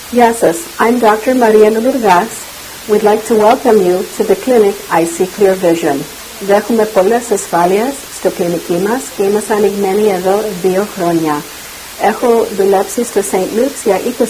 Γεια σας, I'm Dr. Maria Lourgas. We'd like to welcome you to the clinic I See Clear Vision. Δέχομαι πολλές ασφάλειες στο κλινική μας και είμαστε ανοιγμένοι εδώ 2 χρόνια. Έχω δουλέψει στο St. Luke's για